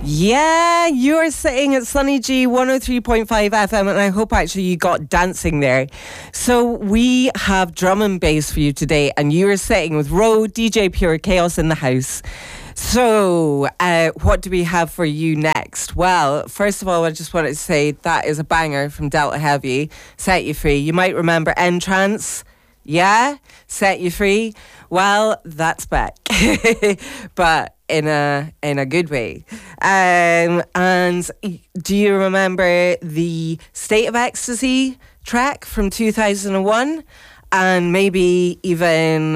Yeah, you're sitting at Sunny G 103.5 FM, and I hope actually you got dancing there. So we have drum and bass for you today, and you are sitting with Ro, DJ Pure Chaos in the house. So, what do we have for you next? Well, first of all, I just wanted to say that is a banger from Delta Heavy, Set You Free. You might remember Entrance. Yeah? Set You Free. Well, that's back. But in a good way. And do you remember the State of Ecstasy track from 2001? And maybe even,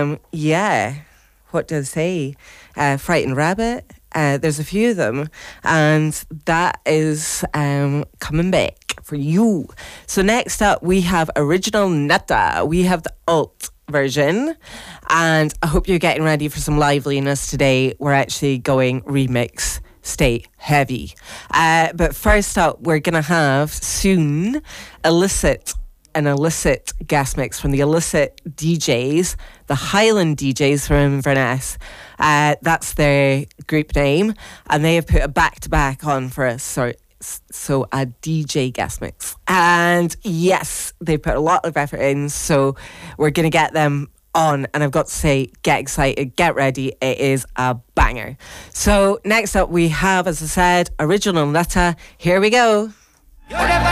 what does it say? Frightened Rabbit. There's a few of them. And that is coming back for you. So next up, we have Original Netta. We have the alt version. And I hope you're getting ready for some liveliness today. We're actually going remix. Stay heavy. But first up, we're going to have soon an illicit guest mix from the Illicit DJs, the Highland DJs from Inverness. That's their group name, and they have put a back-to-back on for us. So a DJ guest mix. And yes, they put a lot of effort in, so we're going to get them on. And I've got to say, get excited, get ready. It is a banger. So next up we have, as I said, Original Netta. Here we go.